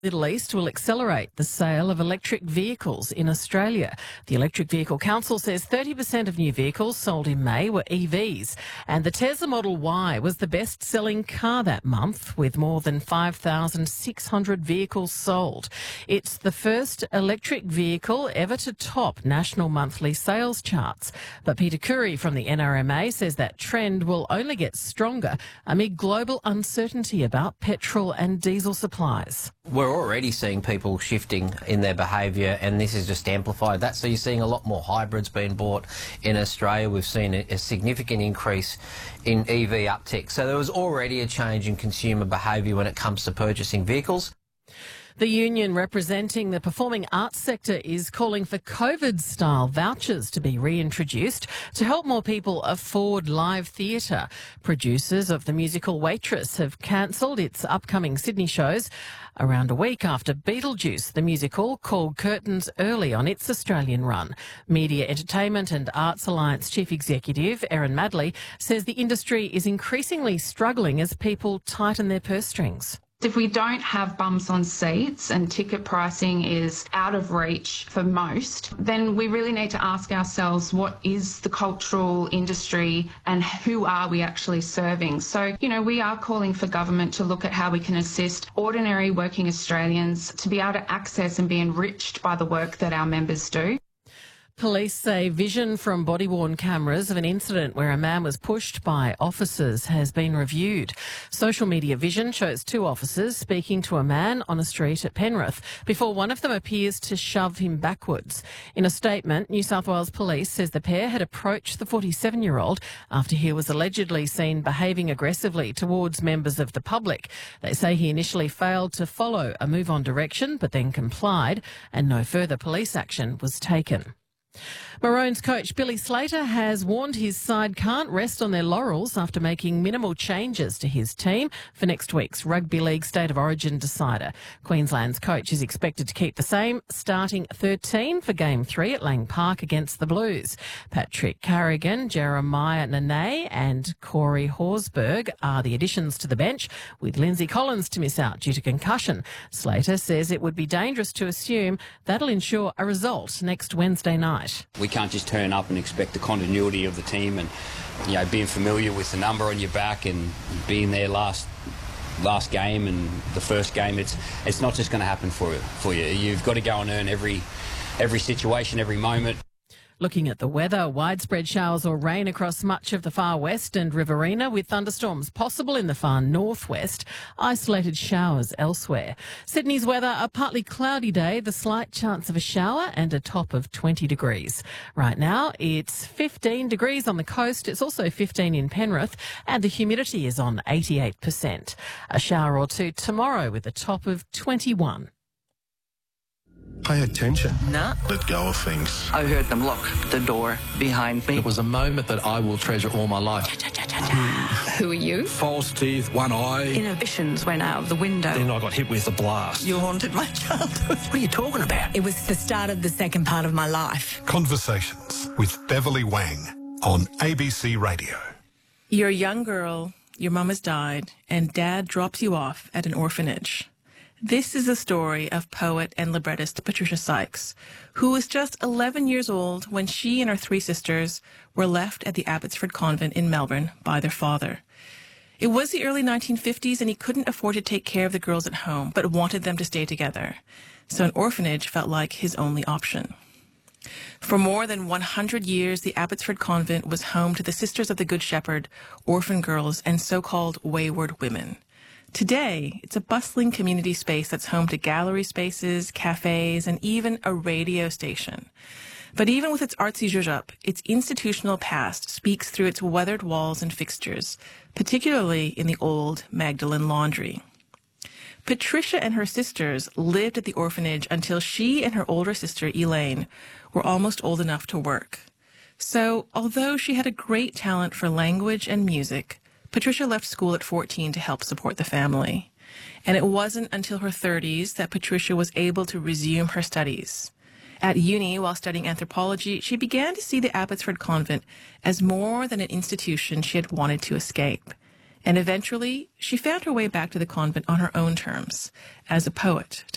Middle East will accelerate the sale of electric vehicles in Australia. The Electric Vehicle Council says 30% of new vehicles sold in May were EVs, and the Tesla Model Y was the best-selling car that month, with more than 5,600 vehicles sold. It's the first electric vehicle ever to top national monthly sales charts. But Peter Curry from the NRMA says that trend will only get stronger amid global uncertainty about petrol and diesel supplies. We're already seeing people shifting in their behaviour, and this has just amplified that. So you're seeing a lot more hybrids being bought in Australia. We've seen a significant increase in EV uptick. So there was already a change in consumer behaviour when it comes to purchasing vehicles. The union representing the performing arts sector is calling for COVID-style vouchers to be reintroduced to help more people afford live theatre. Producers of the musical Waitress have cancelled its upcoming Sydney shows around a week after Beetlejuice, the musical, called curtains early on its Australian run. Media Entertainment and Arts Alliance Chief Executive Erin Madley says the industry is increasingly struggling as people tighten their purse strings. If we don't have bums on seats and ticket pricing is out of reach for most, then we really need to ask ourselves, what is the cultural industry and who are we actually serving? So, we are calling for government to look at how we can assist ordinary working Australians to be able to access and be enriched by the work that our members do. Police say vision from body-worn cameras of an incident where a man was pushed by officers has been reviewed. Social media vision shows two officers speaking to a man on a street at Penrith before one of them appears to shove him backwards. In a statement, New South Wales Police says the pair had approached the 47-year-old after he was allegedly seen behaving aggressively towards members of the public. They say he initially failed to follow a move-on direction but then complied, and no further police action was taken. Maroons coach Billy Slater has warned his side can't rest on their laurels after making minimal changes to his team for next week's Rugby League State of Origin decider. Queensland's coach is expected to keep the same starting 13 for Game 3 at Lang Park against the Blues. Patrick Carrigan, Jeremiah Nene and Corey Horsburgh are the additions to the bench, with Lindsay Collins to miss out due to concussion. Slater says it would be dangerous to assume that'll ensure a result next Wednesday night. We can't just turn up and expect the continuity of the team and, being familiar with the number on your back and being there last game and the first game. It's not just going to happen for you. You've got to go and earn every situation, every moment. Looking at the weather, widespread showers or rain across much of the far west and Riverina, with thunderstorms possible in the far northwest, isolated showers elsewhere. Sydney's weather, a partly cloudy day, the slight chance of a shower and a top of 20 degrees. Right now, it's 15 degrees on the coast. It's also 15 in Penrith, and the humidity is on 88%. A shower or two tomorrow with a top of 21. Pay attention. Nah. Let go of things. I heard them lock the door behind me. It was a moment that I will treasure all my life. Who are you? False teeth, one eye. Inhibitions went out of the window. Then I got hit with a blast. You haunted my childhood. What are you talking about? It was the start of the second part of my life. Conversations with Beverly Wang on ABC Radio. You're a young girl, your mum has died, and Dad drops you off at an orphanage. This is the story of poet and librettist Patricia Sykes, who was just 11 years old when she and her three sisters were left at the Abbotsford Convent in Melbourne by their father. It was the early 1950s and he couldn't afford to take care of the girls at home, but wanted them to stay together. So an orphanage felt like his only option. For more than 100 years, the Abbotsford Convent was home to the Sisters of the Good Shepherd, orphan girls, and so-called wayward women. Today, it's a bustling community space that's home to gallery spaces, cafes, and even a radio station. But even with its artsy zhuzh-up, its institutional past speaks through its weathered walls and fixtures, particularly in the old Magdalen Laundry. Patricia and her sisters lived at the orphanage until she and her older sister, Elaine, were almost old enough to work. So, although she had a great talent for language and music, Patricia left school at 14 to help support the family. And it wasn't until her 30s that Patricia was able to resume her studies. At uni, while studying anthropology, she began to see the Abbotsford Convent as more than an institution she had wanted to escape. And eventually, she found her way back to the convent on her own terms, as a poet,